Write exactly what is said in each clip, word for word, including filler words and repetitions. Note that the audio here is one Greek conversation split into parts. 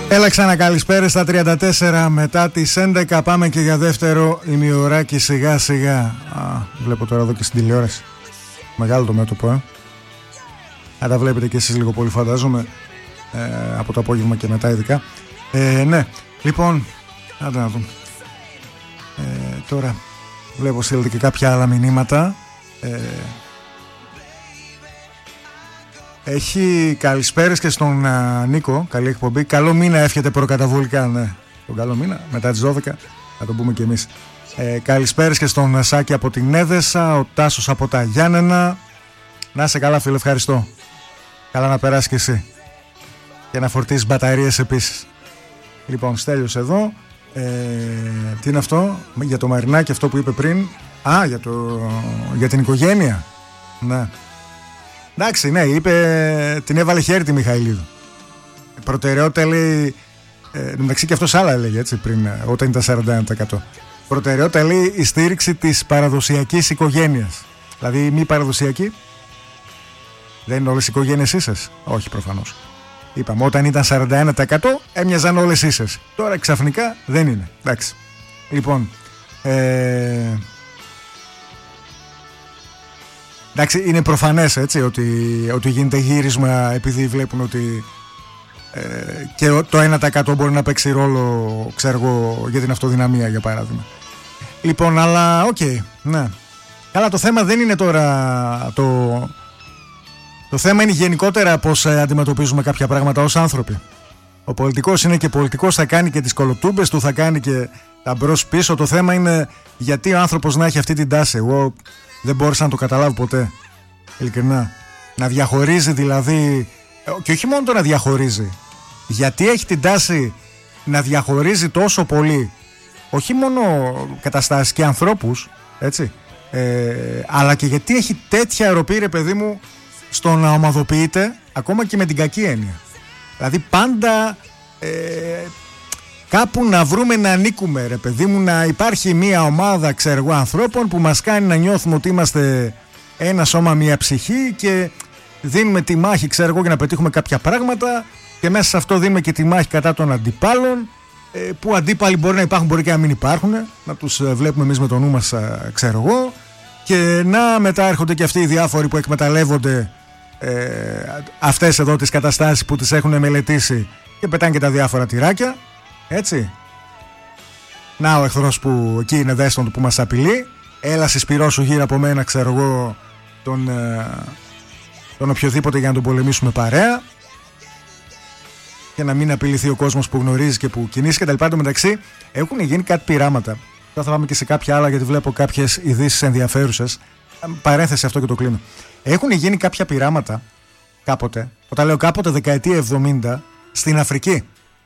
Έλα ξανά καλησπέρα στα τριάντα τέσσερα μετά τις έντεκα. Πάμε και για δεύτερο ημιωράκι σιγά σιγά. Α, βλέπω τώρα εδώ και στην τηλεόραση. Μεγάλο το μέτωπο, ε. Αν τα βλέπετε και εσείς λίγο πολύ φαντάζομαι, ε, από το απόγευμα και μετά ειδικά. ε, Ναι, λοιπόν, άντε να δούμε. ε, Τώρα βλέπω στείλετε και κάποια άλλα μηνύματα. ε, Έχει καλησπέρες και στον uh, Νίκο. Καλή εκπομπή. Καλό μήνα εύχεται προκαταβολικά. Ναι, τον καλό μήνα μετά τις δώδεκα. Θα τον πούμε και εμείς. ε, Καλησπέρες και στον Σάκη από την Έδεσα. Ο Τάσος από τα Γιάννενα. Να είσαι καλά, φίλε, ευχαριστώ. Καλά να περάσεις και εσύ. Και να φορτίσεις μπαταρίες επίσης. Λοιπόν, Στέλιος εδώ. ε, Τι είναι αυτό? Για το Μαρινάκι, αυτό που είπε πριν. Α, για, το... για την οικογένεια. Ναι. Εντάξει, ναι, είπε, την έβαλε χέρι τη Μιχαηλίδου. Προτεραιότητα λέει, ε, μεταξύ και αυτός άλλα έλεγε έτσι πριν, όταν ήταν σαράντα ένα τοις εκατό. Προτεραιότητα λέει η στήριξη της παραδοσιακής οικογένειας. Δηλαδή μη παραδοσιακή. Δεν είναι όλες οι οικογένειες ίσες? Όχι, προφανώς. Είπαμε, όταν ήταν σαράντα ένα τοις εκατό έμοιαζαν όλες ίσες. Τώρα ξαφνικά δεν είναι. Εντάξει. Λοιπόν, ε... εντάξει, είναι προφανές έτσι ότι, ότι γίνεται γύρισμα επειδή βλέπουν ότι ε, και το ένα τοις εκατό μπορεί να παίξει ρόλο, ξέρω εγώ, για την αυτοδυναμία για παράδειγμα. Λοιπόν, αλλά οκ, okay, ναι. Καλά, το θέμα δεν είναι τώρα το, το θέμα είναι γενικότερα πως αντιμετωπίζουμε κάποια πράγματα ως άνθρωποι. Ο πολιτικός είναι και πολιτικός, θα κάνει και τις κολοτούμπες του, θα κάνει και τα μπρος πίσω. Το θέμα είναι γιατί ο άνθρωπος να έχει αυτή την τάση. Εγώ δεν μπόρεσα να το καταλάβω ποτέ, ειλικρινά. Να διαχωρίζει δηλαδή, και όχι μόνο το να διαχωρίζει, γιατί έχει την τάση να διαχωρίζει τόσο πολύ, όχι μόνο καταστάσεις και ανθρώπους, έτσι, ε, αλλά και γιατί έχει τέτοια αεροπή, ρε παιδί μου, στο να ομαδοποιείται, ακόμα και με την κακή έννοια. Δηλαδή πάντα ε, κάπου να βρούμε να ανήκουμε, ρε παιδί μου, να υπάρχει μια ομάδα, ξέρω εγώ, ανθρώπων που μας κάνει να νιώθουμε ότι είμαστε ένα σώμα, μια ψυχή και δίνουμε τη μάχη, ξέρω εγώ, για να πετύχουμε κάποια πράγματα και μέσα σε αυτό δίνουμε και τη μάχη κατά των αντιπάλων, που αντίπαλοι μπορεί να υπάρχουν, μπορεί και να μην υπάρχουν, να τους βλέπουμε εμείς με το νου μας, ξέρω εγώ, και να μετά έρχονται και αυτοί οι διάφοροι που εκμεταλλεύονται ε, αυτές εδώ τις καταστάσεις που τις έχουν μελετήσει και πετάνε και τα διάφορα τυράκια. Έτσι. Να ο εχθρός που εκεί είναι δέστον του που μας απειλεί. Έλα συσπυρώσου γύρω από μένα, ξέρω εγώ, τον, ε, τον οποιοδήποτε για να τον πολεμήσουμε παρέα και να μην απειληθεί ο κόσμος που γνωρίζει και που κινήσει κτλ. Εν τω μεταξύ έχουν γίνει κάτι πειράματα. Θα πάμε και σε κάποια άλλα γιατί βλέπω κάποιες ειδήσεις ενδιαφέρουσες. Παρένθεση αυτό και το κλείνω. Έχουν γίνει κάποια πειράματα κάποτε, όταν λέω κάποτε δεκαετία εβδομήντα, στην Αφρική.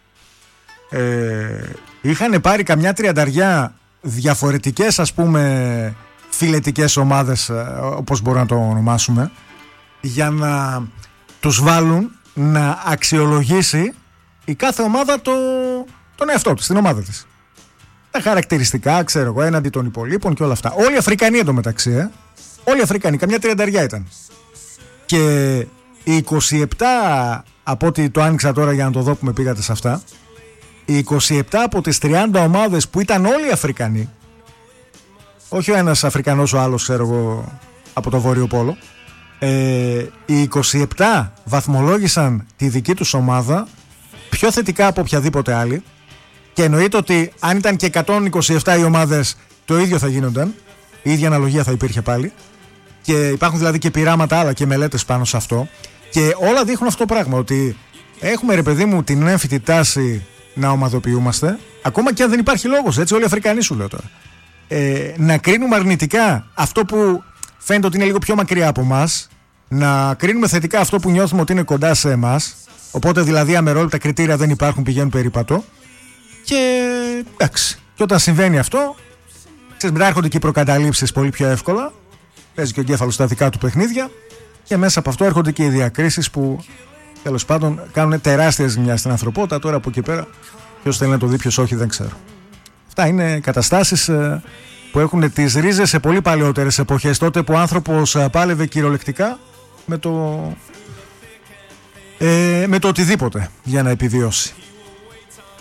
Ε, είχαν πάρει καμιά τριανταριά διαφορετικές, ας πούμε, φιλετικές ομάδες, όπως μπορούμε να το ονομάσουμε, για να τους βάλουν να αξιολογήσει η κάθε ομάδα το, τον εαυτό της, την ομάδα της. Τα χαρακτηριστικά, ξέρω εγώ, έναντι των υπολείπων και όλα αυτά. Όλοι οι Αφρικανοί εντωμεταξύ, ε. Όλοι οι Αφρικανοί, καμιά τριανταριά ήταν. Και οι είκοσι επτά, από ό,τι το άνοιξα τώρα για να το δω που με πήγατε σε αυτά, οι είκοσι επτά από τις τριάντα ομάδες που ήταν όλοι Αφρικανοί, όχι ο ένας Αφρικανός, ο άλλος, ξέρω εγώ, από το Βόρειο Πόλο, ε, οι είκοσι επτά βαθμολόγησαν τη δική τους ομάδα πιο θετικά από οποιαδήποτε άλλη. Και εννοείται ότι αν ήταν και εκατόν είκοσι επτά οι ομάδες, το ίδιο θα γίνονταν. Η ίδια αναλογία θα υπήρχε πάλι. Και υπάρχουν δηλαδή και πειράματα άλλα και μελέτες πάνω σε αυτό. Και όλα δείχνουν αυτό το πράγμα. Ότι έχουμε, ρε παιδί μου, την έμφυτη τάση να ομαδοποιούμαστε. Ακόμα και αν δεν υπάρχει λόγος. Έτσι, όλοι οι Αφρικανοί σου λέω τώρα. Ε, να κρίνουμε αρνητικά αυτό που φαίνεται ότι είναι λίγο πιο μακριά από εμάς. Να κρίνουμε θετικά αυτό που νιώθουμε ότι είναι κοντά σε εμάς. Οπότε δηλαδή αμερόληπτα κριτήρια δεν υπάρχουν, πηγαίνουν περίπατο. Και εντάξει, και όταν συμβαίνει αυτό, ξέρεις, μετά έρχονται και οι προκαταλήψεις πολύ πιο εύκολα. Παίζει και ο εγκέφαλος στα δικά του παιχνίδια. Και μέσα από αυτό έρχονται και οι διακρίσεις που τέλος πάντων κάνουν τεράστια ζημιά στην ανθρωπότητα. Τώρα από εκεί πέρα, ποιος θέλει να το δει, ποιος όχι, δεν ξέρω. Αυτά είναι καταστάσεις που έχουν τις ρίζες σε πολύ παλαιότερες εποχές. Τότε που ο άνθρωπος πάλευε κυριολεκτικά με το, ε, με το οτιδήποτε για να επιβιώσει.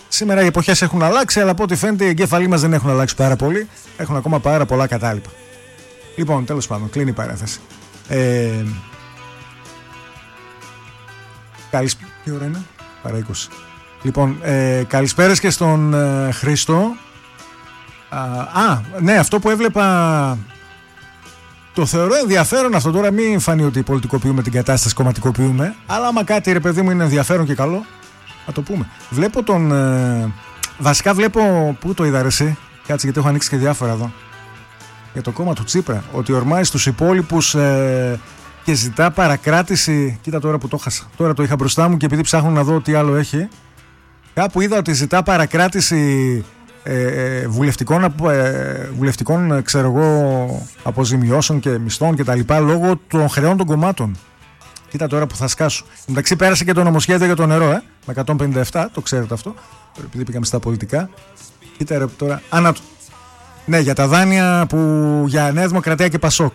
Σήμερα οι εποχές έχουν αλλάξει, αλλά από ό,τι φαίνεται οι εγκέφαλοι μας δεν έχουν αλλάξει πάρα πολύ. Έχουν ακόμα πάρα πολλά κατάλοιπα. Λοιπόν, τέλος πάντων, κλείνει η παράθεση. Ε, καλησπέρα. Τι ώρα είναι? Παρά είκοσι. Λοιπόν, ε, καλησπέρας και στον ε, Χρήστο. Α, α, ναι, αυτό που έβλεπα το θεωρώ ενδιαφέρον αυτό. Τώρα μην φανεί ότι πολιτικοποιούμε την κατάσταση, κομματικοποιούμε. Αλλά άμα κάτι, ρε παιδί μου, είναι ενδιαφέρον και καλό, να το πούμε. Βλέπω τον... Ε, βασικά βλέπω... Πού το είδα ρε εσύ? Κάτσε, γιατί έχω ανοίξει και διάφορα εδώ. Για το κόμμα του Τσίπρα. Ότι ορμάει στους υπόλοιπους ε, και ζητά παρακράτηση. Κοίτα τώρα που το χάσα. Τώρα το είχα μπροστά μου και επειδή ψάχνω να δω τι άλλο έχει. Κάπου είδα ότι ζητά παρακράτηση ε, ε, βουλευτικών, ε, βουλευτικών ξέρω εγώ, αποζημιώσεων και μισθών και τα λοιπά λόγω των χρεών των κομμάτων. Κοίτα τώρα που θα σκάσω. Εντάξει, πέρασε και το νομοσχέδιο για το νερό, ε, με εκατόν πενήντα επτά, το ξέρετε αυτό. Επειδή πήγαμε στα πολιτικά. Κοίτα ρε, τώρα. Ανά... Ναι, για τα δάνεια που για Νέα Δημοκρατία και Πασόκ.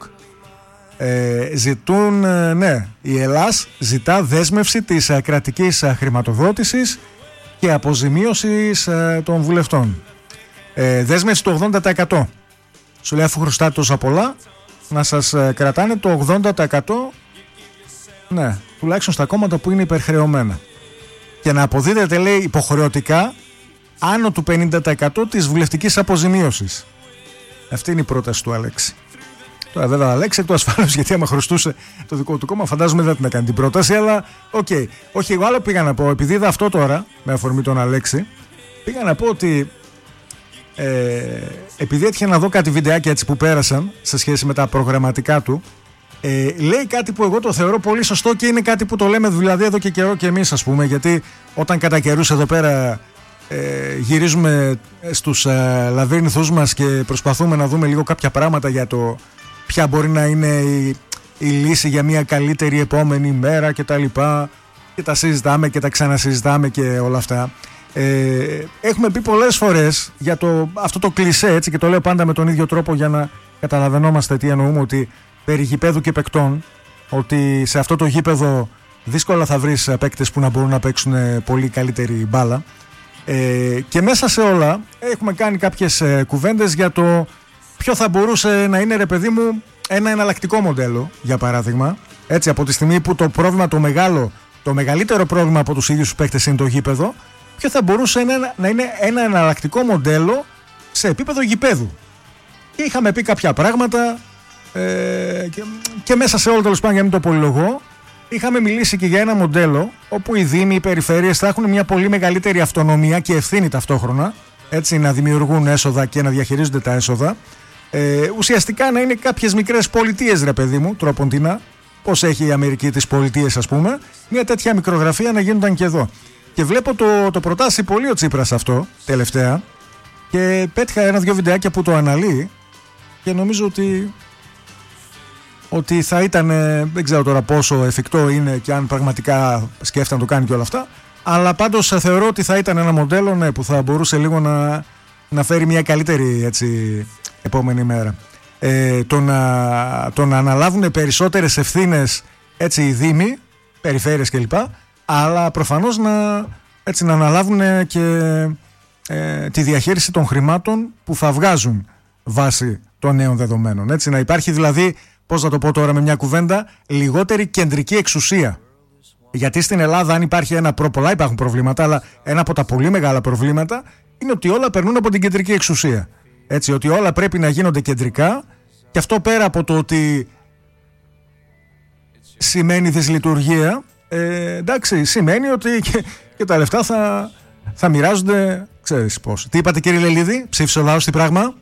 Ε, ζητούν, ε, ναι, η Ελλάς ζητά δέσμευση της ε, κρατικής ε, χρηματοδότησης και αποζημίωσης ε, των βουλευτών. Ε, δέσμευση του ογδόντα τοις εκατό. Σου λέει αφού χρωστάτε τόσα πολλά, να σας ε, κρατάνε το ογδόντα τοις εκατό, ναι, τουλάχιστον στα κόμματα που είναι υπερχρεωμένα. Και να αποδίδεται, λέει, υποχρεωτικά άνω του πενήντα τοις εκατό της βουλευτικής αποζημίωσης. Αυτή είναι η πρόταση του Αλέξη. Τώρα βέβαια Αλέξη το ασφάλως, γιατί άμα χρωστούσε το δικό του κόμμα φαντάζομαι δεν την έκανε την πρόταση, αλλά οκ. Okay. Όχι, εγώ άλλο πήγα να πω, επειδή είδα αυτό τώρα με αφορμή τον Αλέξη, πήγα να πω ότι ε, επειδή έτυχε να δω κάτι βιντεάκια έτσι που πέρασαν σε σχέση με τα προγραμματικά του, ε, λέει κάτι που εγώ το θεωρώ πολύ σωστό και είναι κάτι που το λέμε δηλαδή εδώ και καιρό και εμείς, ας πούμε, γιατί όταν κατά καιρούς εδώ πέρα Ε, γυρίζουμε στους ε, λαβύρινθους μας και προσπαθούμε να δούμε λίγο κάποια πράγματα για το ποια μπορεί να είναι η, η λύση για μια καλύτερη επόμενη μέρα και τα λοιπά, και τα συζητάμε και τα ξανασυζητάμε και όλα αυτά. Ε, έχουμε πει πολλές φορές για το, αυτό το κλισέ, έτσι, και το λέω πάντα με τον ίδιο τρόπο για να καταλαβαίνόμαστε τι εννοούμε, ότι περί γηπέδου και παικτών, ότι σε αυτό το γήπεδο δύσκολα θα βρεις παίκτες που να μπορούν να παίξουν πολύ καλύτερη μπάλα. Ε, και μέσα σε όλα έχουμε κάνει κάποιες ε, κουβέντες για το ποιο θα μπορούσε να είναι, ρε παιδί μου, ένα εναλλακτικό μοντέλο, για παράδειγμα. Έτσι, από τη στιγμή που το πρόβλημα το μεγάλο, το μεγαλύτερο πρόβλημα από τους ίδιους τους παίκτες είναι το γήπεδο, ποιο θα μπορούσε να, να είναι ένα εναλλακτικό μοντέλο σε επίπεδο γηπέδου. Και είχαμε πει κάποια πράγματα ε, και, και μέσα σε όλο, τέλος πάντων, για να μην το πολυλογώ, είχαμε μιλήσει και για ένα μοντέλο όπου οι δήμοι, οι περιφέρειες θα έχουν μια πολύ μεγαλύτερη αυτονομία και ευθύνη ταυτόχρονα, έτσι, να δημιουργούν έσοδα και να διαχειρίζονται τα έσοδα. Ε, ουσιαστικά να είναι κάποιες μικρές πολιτείες, ρε παιδί μου, τρόποντινά, πώς έχει η Αμερική τις πολιτείες, ας πούμε, μια τέτοια μικρογραφία να γίνονταν και εδώ. Και βλέπω το, το προτάσει πολύ ο Τσίπρας αυτό τελευταία και πέτυχα ένα-δυο βιντεάκια που το αναλύει και νομίζω ότι. ότι θα ήταν, δεν ξέρω τώρα πόσο εφικτό είναι και αν πραγματικά σκέφτεται να το κάνει και όλα αυτά, αλλά πάντως θεωρώ ότι θα ήταν ένα μοντέλο, ναι, που θα μπορούσε λίγο να, να φέρει μια καλύτερη, έτσι, επόμενη μέρα. Ε, το, να, το να αναλάβουν περισσότερες ευθύνες, έτσι, οι δήμοι, περιφέρειες κλπ, αλλά προφανώς να, έτσι, να αναλάβουν και ε, τη διαχείριση των χρημάτων που θα βγάζουν βάσει των νέων δεδομένων. Έτσι, να υπάρχει δηλαδή, πώς να το πω τώρα με μια κουβέντα, λιγότερη κεντρική εξουσία. Γιατί στην Ελλάδα, αν υπάρχει ένα προ, πολλά υπάρχουν προβλήματα, αλλά ένα από τα πολύ μεγάλα προβλήματα είναι ότι όλα περνούν από την κεντρική εξουσία. Έτσι, ότι όλα πρέπει να γίνονται κεντρικά, και αυτό πέρα από το ότι σημαίνει δυσλειτουργία, ε, εντάξει, σημαίνει ότι και, και τα λεφτά θα, θα μοιράζονται, ξέρεις πώς. Τι είπατε, κύριε Λελίδη, ψήφισε ο λαός τι πράγμα?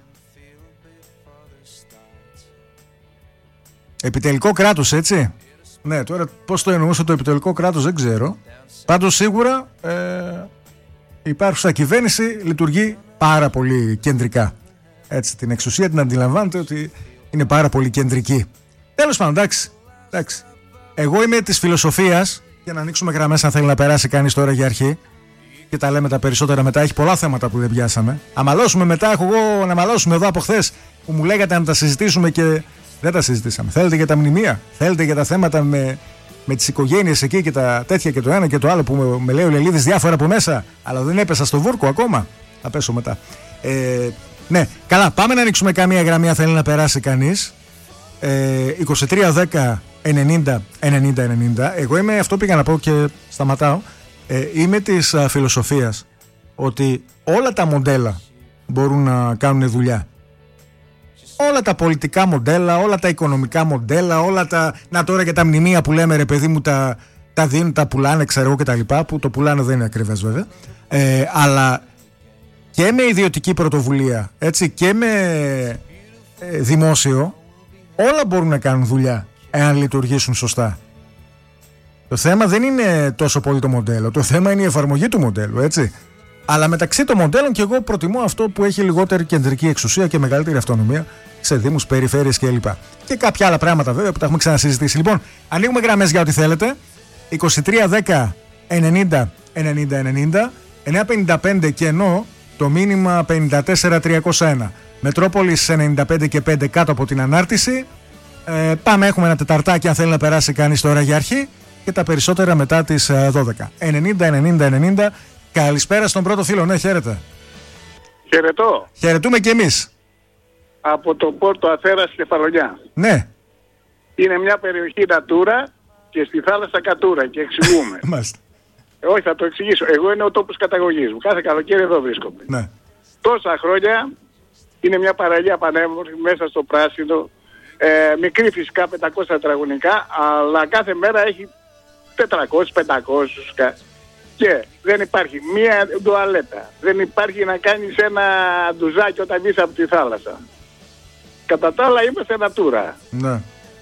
Επιτελικό κράτος, έτσι. Ναι, τώρα πώς το εννοούσε το επιτελικό κράτος δεν ξέρω. Πάντως σίγουρα ε, η υπάρχουσα κυβέρνηση λειτουργεί πάρα πολύ κεντρικά. Έτσι, την εξουσία την αντιλαμβάνεται ότι είναι πάρα πολύ κεντρική. Τέλος πάντων, εντάξει, εντάξει. Εγώ είμαι της φιλοσοφίας, για να ανοίξουμε γραμμές αν θέλει να περάσει κανείς τώρα για αρχή, και τα λέμε τα περισσότερα μετά, έχει πολλά θέματα που δεν πιάσαμε. Να μαλώσουμε μετά, έχω εγώ να μαλώσουμε εδώ από χθες που μου λέγατε να τα συζητήσουμε και δεν τα συζητήσαμε. Θέλετε για τα μνημεία, θέλετε για τα θέματα με με τις οικογένειες εκεί και τα τέτοια και το ένα και το άλλο που με, με λέει ο Λελίδης διάφορα από μέσα, αλλά δεν έπεσα στο βούρκο ακόμα. Θα πέσω μετά. Ε, ναι, καλά, πάμε να ανοίξουμε καμία γραμμή αν θέλει να περάσει κανείς. Ε, είκοσι τρία δέκα ενενήντα ενενήντα ενενήντα. Εγώ είμαι, αυτό πήγα να πω και σταματάω. Ε, είμαι της α, φιλοσοφίας ότι όλα τα μοντέλα μπορούν να κάνουν δουλειά. Όλα τα πολιτικά μοντέλα, όλα τα οικονομικά μοντέλα, όλα τα. Να τώρα και τα μνημεία που λέμε ρε παιδί μου, τα, τα δίνουν, τα πουλάνε, ξέρω εγώ κτλ. Που το πουλάνε δεν είναι ακριβές βέβαια. Ε, αλλά και με ιδιωτική πρωτοβουλία, έτσι, και με ε, δημόσιο, όλα μπορούν να κάνουν δουλειά εάν λειτουργήσουν σωστά. Το θέμα δεν είναι τόσο πολύ το μοντέλο, το θέμα είναι η εφαρμογή του μοντέλου, έτσι. Αλλά μεταξύ των μοντέλων και εγώ προτιμώ αυτό που έχει λιγότερη κεντρική εξουσία και μεγαλύτερη αυτονομία σε δήμους, περιφέρειες κλπ. Και κάποια άλλα πράγματα βέβαια που τα έχουμε ξανασυζητήσει. Λοιπόν, ανοίγουμε γραμμές για ό,τι θέλετε. είκοσι τρία δέκα ενενήντα ενενήντα ενενήντα, εννιακόσια πενήντα πέντε κενό, το μήνυμα πενήντα τέσσερα τριακόσια ένα. Μετρόπολης ενενήντα πέντε και πέντε κάτω από την ανάρτηση. Ε, πάμε, έχουμε ένα τεταρτάκι αν θέλει να περάσει κανείς τώρα για αρχή και τα περισσότερα μετά τις δώδεκα. ενενήντα ενενήντα ενενήντα. Καλησπέρα στον πρώτο φίλο, ναι, χαίρετε. Χαιρετώ. Χαιρετούμε κι εμείς. Από το Πόρτο Αθέρας στη Κεφαλονιά. Ναι. Είναι μια περιοχή Natura και στη θάλασσα Κατούρα και εξηγούμε. Μάλιστα. Ε, όχι, θα το εξηγήσω. Εγώ είναι ο τόπος καταγωγής μου. Κάθε καλοκαίρι εδώ βρίσκομαι. Ναι. Τόσα χρόνια είναι μια παραλία πανέμορφη μέσα στο πράσινο. Ε, μικρή φυσικά, πεντακόσια τετραγωνικά, αλλά κάθε μέρα έχει τετρακόσιους πεντακόσιους. Και δεν υπάρχει μία τουαλέτα. Δεν υπάρχει να κάνεις ένα ντουζάκι όταν βγεις από τη θάλασσα. Κατά τα άλλα είμαστε Natura. Ναι.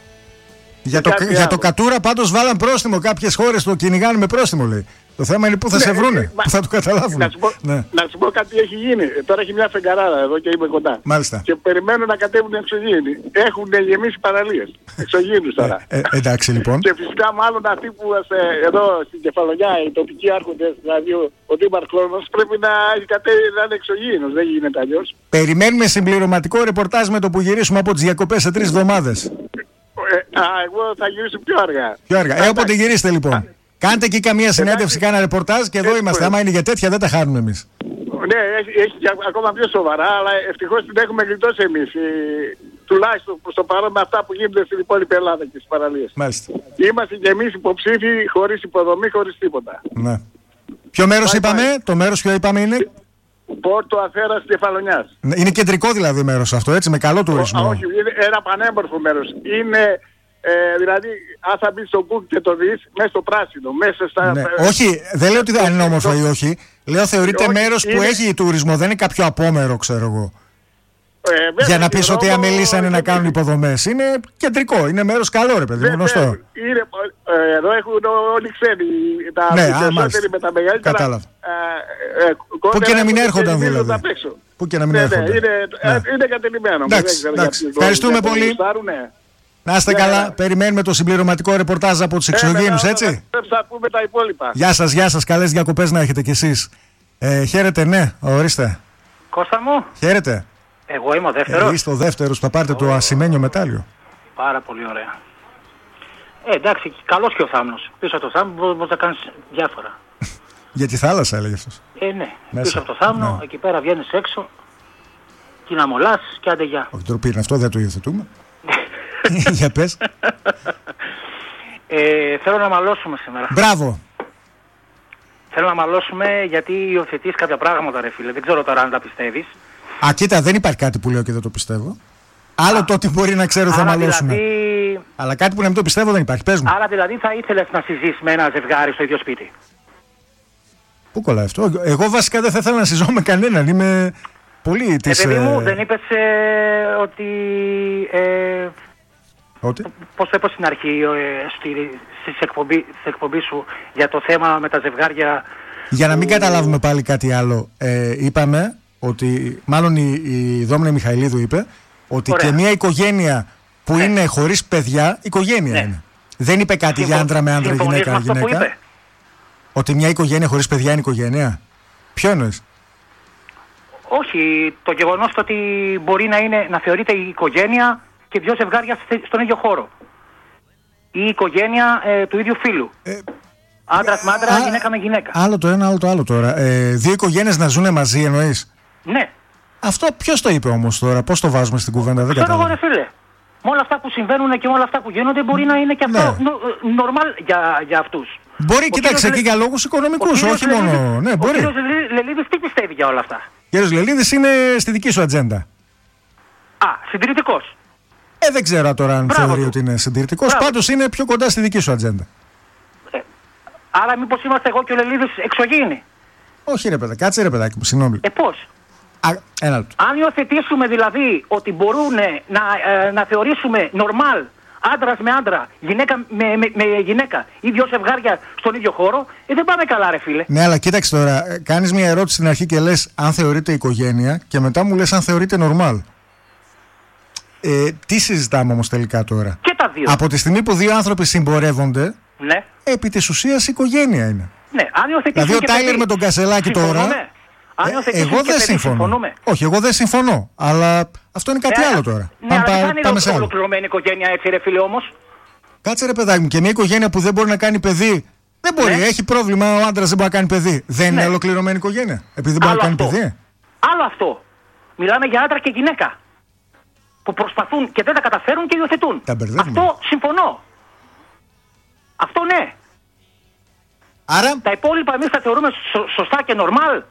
Για το, για το Κατούρα πάντως βάλαν πρόστιμο. Κάποιες χώρες το κυνηγάνε με πρόστιμο, λέει. Το θέμα είναι πού θα ναι, σε βρούνε, ε, πού θα το καταλάβουν. Να σου, πω, ναι. να σου πω κάτι έχει γίνει. Τώρα έχει μια φεγγαράδα εδώ και είμαι κοντά. Μάλιστα. Και περιμένουν να κατέβουν εξωγήινοι. Έχουν γεμίσει παραλίες. Εξωγήινους τώρα. Ε, ε, εντάξει λοιπόν. Και φυσικά μάλλον αυτοί που είμαστε εδώ στην Κεφαλονιά, οι τοπικοί άρχοντες, δηλαδή ο, ο δήμαρχός μας, πρέπει να έχει κατέβει να είναι εξωγήινος. Δεν γίνεται αλλιώς. Περιμένουμε συμπληρωματικό ρεπορτάζ με το που γυρίσουμε από τις διακοπές σε τρεις εβδομάδες. Ε, α, εγώ θα γυρίσω πιο αργά. Πιο αργά. Ε, όποτε γυρίσετε λοιπόν. Κάντε εκεί καμία συνέντευξη, κάνα ρεπορτάζ και εδώ είμαστε. Άμα είναι για τέτοια δεν τα χάνουμε εμείς. Ναι, έχει, έχει και ακόμα πιο σοβαρά, αλλά ευτυχώς την έχουμε γλιτώσει εμείς. Ε, τουλάχιστον προς το παρόν με αυτά που γίνονται στην υπόλοιπη Ελλάδα και στις παραλίες. Μάλιστα. Είμαστε και εμείς υποψήφοι χωρίς υποδομή, χωρίς τίποτα. Ναι. Ποιο μέρος είπαμε, bye. Το μέρος ποιο είπαμε είναι? Πόρτο Αθέρας Κεφαλονιάς. Είναι κεντρικό δηλαδή μέρος αυτό, έτσι, με καλό τουρισμό. Ό, όχι, είναι ένα πανέμορφο μέρος. Είναι... Ε, δηλαδή, αν θα μπει στο Google και το δεις, μέσα στο πράσινο, μέσα στα... Ναι. Ε, όχι, δεν λέω ότι δεν είναι όμορφο ή όχι. Λέω θεωρείται όχι, μέρος είναι... που έχει τουρισμό, δεν είναι κάποιο απόμερο, ξέρω εγώ. Ε, βέβαια, για να πεις ότι αμελήσανε να κάνουν υποδομές. Είναι κεντρικό, είναι μέρος καλό ρε παιδί μου, γνωστό. Είναι, ε, εδώ έχουν όλοι ξένοι, τα ναι, περισσότεροι με τα μεγαλύτερα. Κατάλαβα. Ε, ε, Πού και να μην έρχονταν δηλαδή. Πού και να μην έρχονταν. Είναι κατελημμένο. Ευχαριστούμε πολύ. Να είστε καλά, περιμένουμε το συμπληρωματικό ρεπορτάζ από τους εξωγήινους, έτσι. Θα πούμε τα υπόλοιπα. Γεια σας, γεια σας, καλές διακοπές να έχετε κι εσείς. Ε, χαίρετε, ναι, ορίστε. Κώστα μου. Χαίρετε. Εγώ είμαι ο δεύτερος. Ε, είστε ο δεύτερος που θα πάρετε oh. το ασημένιο μετάλλιο. Πάρα πολύ ωραία. Ε, εντάξει, καλός και ο θάμνος. Πίσω από το θάμνο μπορείς να κάνεις διάφορα. Για τη θάλασσα έλεγε αυτός. Ε, ναι. Μέσα. Πίσω από το θάμνο, ναι. Εκεί πέρα βγαίνεις έξω και να μολάς και άντε γεια. Όχι, ντροπή είναι αυτό, δεν το υιοθετούμε. Για πες. ε, θέλω να μαλώσουμε σήμερα. Μπράβο. Θέλω να μαλώσουμε γιατί υιοθετείς κάποια πράγματα ρε φίλε. Δεν ξέρω τώρα αν τα πιστεύεις. Α, κοίτα, δεν υπάρχει κάτι που λέω και δεν το πιστεύω. Άλλο Α, το ότι μπορεί να ξέρω θα μαλώσουμε. Δηλαδή... Αλλά κάτι που να μην το πιστεύω δεν υπάρχει. Πες μου. Άρα δηλαδή θα ήθελες να συζήσεις με ένα ζευγάρι στο ίδιο σπίτι. Πού κολλάει αυτό? Εγώ βασικά δεν θα ήθελα να συζώ με κανέναν. Είμαι πολύ της... Ε, παιδί μου, δεν είπες ε, ότι... Ε, Ότι? Πώς το είπα στην αρχή, ε, στη, στη εκπομπή, εκπομπή σου για το θέμα με τα ζευγάρια. Για να μην που... καταλάβουμε πάλι κάτι άλλο, ε, είπαμε ότι, μάλλον η, η Δόμνη Μιχαηλίδου είπε, ότι Ωραία. Και μια οικογένεια που ναι. είναι χωρίς παιδιά, οικογένεια ναι. είναι. Δεν είπε κάτι Συμφω... για άντρα με άντρα, γυναίκα με γυναίκα. Ότι μια οικογένεια χωρίς παιδιά είναι οικογένεια. Ποιο εννοείς? Όχι, το γεγονός ότι μπορεί να, είναι, να θεωρείται η οικογένεια και δυο ζευγάρια στον ίδιο χώρο. ή οικογένεια ε, του ίδιου φίλου. Ε, Άντρας με άντρα, α, γυναίκα με γυναίκα. Άλλο το ένα, άλλο το άλλο τώρα. Ε, δύο οικογένειες να ζουν μαζί εννοείς? Ναι. Αυτό ποιος το είπε όμως τώρα, πώς το βάζουμε στην κουβέντα, δεν ξέρω εγώ κατάλαβα. ρε φίλε. Με όλα αυτά που συμβαίνουν και με όλα αυτά που γίνονται μπορεί να είναι και αυτό Ναι. νορμάλ για, για αυτούς. Μπορεί, Ο κοίταξε, κύριος και για λόγους οικονομικούς, ο όχι κύριος μόνο. Λελίδης- Ναι, ο μπορεί. κύριος Λελί- Λελίδης τι πιστεύει για όλα αυτά? Ο κύριος Λελίδης είναι στη δική σου ατζέντα. Α, συντηρητικός. Ε, δεν ξέρω τώρα αν Μπράβο θεωρεί του. ότι είναι συντηρητικός. Μπράβο. Πάντως είναι πιο κοντά στη δική σου ατζέντα. Άρα μήπως είμαστε εγώ και ο Λελίδης εξωγήινοι? Όχι ρε παιδάκι, κάτσε ρε παιδάκι μου, συγγνώμη. Ε, πώς? Α, ένα λεπτό. Αν υιοθετήσουμε δηλαδή ότι μπορούν να, ε, να θεωρήσουμε νορμάλ άντρας με άντρα, γυναίκα με, με, με γυναίκα ή δυο ζευγάρια στον ίδιο χώρο, ε, δεν πάμε καλά ρε φίλε. Ναι, αλλά κοίταξε τώρα, ε, κάνεις μια ερώτηση στην αρχή και λες αν θεωρείται οικογένεια και μετά μου λες αν θεωρείται νορμάλ. Ε, τι συζητάμε όμως τελικά τώρα? Και τα δύο. Από τη στιγμή που δύο άνθρωποι συμπορεύονται, Ναι, επί της ουσίας οικογένεια είναι. ναι. Αν υιοθετήσουμε Δηλαδή ο και Τάιλερ παιδί, με τον Κασελάκη τώρα. συμφωνούμε. Αν Ε, υιοθετήσουμε εγώ και δεν παιδί, συμφωνώ. συμφωνούμε. Όχι, εγώ δεν συμφωνώ. Αλλά αυτό είναι κάτι Ε, άλλο τώρα. Ναι, πάμε αλλά δεν πά- θα είναι πάμε σε άλλο. ολοκληρωμένη οικογένεια έτσι ρε φίλε όμως. Κάτσε ρε παιδάκι μου, και μια οικογένεια που δεν μπορεί να κάνει παιδί. Δεν μπορεί, Ναι. έχει πρόβλημα, ο άντρας δεν μπορεί να κάνει παιδί. Δεν Ναι. είναι ολοκληρωμένη οικογένεια. Επειδή δεν μπορεί Άλλο να κάνει αυτό. παιδί. Άλλο αυτό. Μιλάμε για άντρα και γυναίκα. Που προσπαθούν και δεν τα καταφέρουν και υιοθετούν. Τα μπερδεύουμε. Αυτό συμφωνώ. Αυτό ναι. Άρα, Τα υπόλοιπα εμείς τα θεωρούμε σω- σωστά και νορμάλ.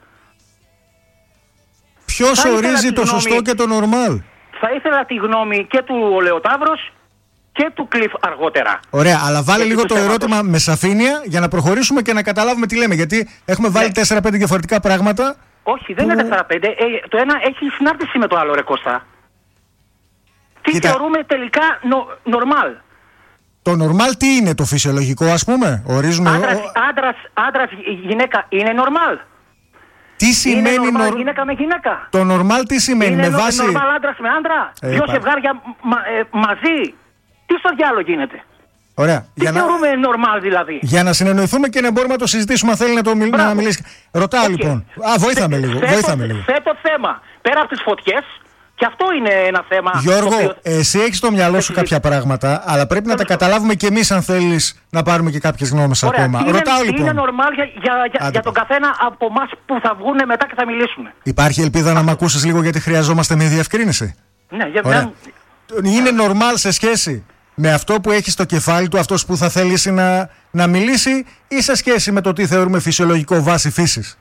ποιο Θα ήθελα ορίζει τη το γνώμη- σωστό και το νορμάλ? Θα ήθελα τη γνώμη και του Ολεοτάβρος και του Κλειφ αργότερα. Ωραία, αλλά βάλε Γιατί λίγο του το θέματος. ερώτημα με σαφήνεια για να προχωρήσουμε και να καταλάβουμε τι λέμε. Γιατί έχουμε βάλει Ναι. τέσσερα πέντε διαφορετικά πράγματα. Όχι, δεν Που- είναι τέσσερα πέντε. Ε, το ένα έχει συνάρτηση με το άλλο ρε Κώστα. Τι Κοίτα. θεωρούμε τελικά νο, νορμάλ. Το νορμάλ τι είναι, το φυσιολογικό ας πούμε? Ορίζουμε. Άντρας, ο- άντρας, άντρας, γυναίκα είναι νορμάλ. Τι Είναι σημαίνει νορμάλ νορ- γυναίκα με γυναίκα. Το νορμάλ τι σημαίνει, Είναι με νο- βάση. νορμάλ άντρας με άντρα. Ε, Δυο πάλι. ζευγάρια μα, ε, μαζί. Τι στο διάλογο γίνεται. Ωραία. Τι Για να, θεωρούμε νορμάλ δηλαδή. για να συνεννοηθούμε και να μπορούμε να το συζητήσουμε, αν θέλει να το μιλ... Μπράβο. να μιλήσει. Ρωτάω Οκ. λοιπόν. Α, βοήθαμε Θε- λίγο. θέτω- Βοήθαμε λίγο. Θέτω θέμα. Πέρα από τις φωτιές, και αυτό είναι ένα θέμα. το Γιώργο, οποίο- εσύ έχεις στο μυαλό σου Έχει κάποια πράγματα, αλλά πρέπει να τα Τέλος. καταλάβουμε κι εμείς αν θέλεις να πάρουμε και κάποιες γνώμες Ωραία, ακόμα. τι είναι, Ρωτάω τι λοιπόν. είναι normal για, για, για, Άντε, για τον πά. καθένα από εμά που θα βγουν μετά και θα μιλήσουμε. Υπάρχει ελπίδα να μ' ακούσεις λίγο, γιατί χρειαζόμαστε μια διευκρίνηση? Ναι, για Ωραία. Είναι normal σε σχέση με αυτό που έχει στο κεφάλι του αυτός που θα θελήσει να, να μιλήσει, ή σε σχέση με το τι θεωρούμε φυσιολογικό βάση φύσης?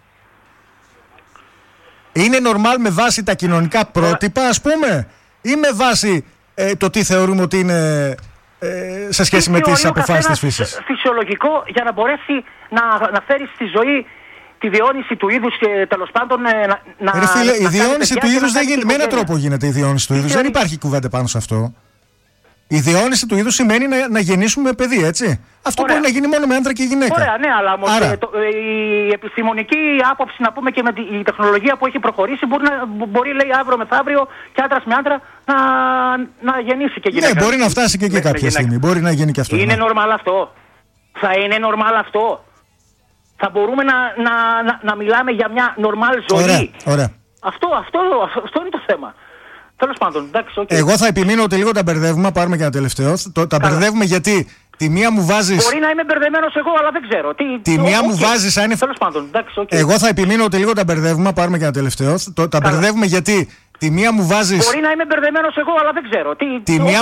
Είναι normal με βάση τα κοινωνικά πρότυπα, ας πούμε, ή με βάση ε, το τι θεωρούμε ότι είναι ε, σε σχέση με τις αποφάσεις της φύσης? Φυσιολογικό για να μπορέσει να, να φέρει στη ζωή τη διαιώνιση του είδους και τέλος πάντων ε, να, να. Ρε φίλε, να η κάνει διαιώνιση παιδιά του και είδους να δεν κάνει γίνεται. Με έναν οικογένεια. τρόπο γίνεται η διαιώνιση του είδους. Δεν θεωρεί- υπάρχει κουβέντα πάνω σε αυτό. Η διαιώνιση του είδους σημαίνει να, να γεννήσουμε παιδί, έτσι. Αυτό Ωραία. μπορεί να γίνει μόνο με άντρα και γυναίκα. Ωραία, ναι, αλλά όμως Άρα, ε, το, ε, η επιστημονική άποψη, να πούμε, και με τη, η τεχνολογία που έχει προχωρήσει, μπορεί, να, μπορεί λέει αύριο μεθαύριο και άντρας με άντρα να, να γεννήσει και γυναίκα. ναι, μπορεί να φτάσει και εκεί Με- με κάποια γυναίκα. στιγμή. Μπορεί να γίνει και αυτό. Είναι ναι. normal αυτό. Θα είναι normal αυτό. Θα μπορούμε να, να, να, να μιλάμε για μια normal ζωή. Ωραία, ωραία. Αυτό, αυτό, αυτό είναι το θέμα. Τέλος πάντων, εντάξει, okay. Εγώ θα επιμείνω ότι λίγο τα μπερδεύουμε. Πάρουμε και ένα τελευταίο. Το, τα Καλά. μπερδεύουμε γιατί τη μία μου βάζεις. Μπορεί να είμαι μπερδεμένος εγώ, αλλά δεν ξέρω. Τι, Τη το- μία μου okay. βάζεις αν είναι. Τέλος πάντων, εντάξει, okay. Εγώ θα επιμείνω ότι λίγο τα μπερδεύουμε. Πάρουμε και ένα τελευταίο. Το, τα Καλά. μπερδεύουμε γιατί τη μία μου βάζεις. Μπορεί να είμαι μπερδεμένος εγώ, αλλά δεν ξέρω. Τι, Τη το- μία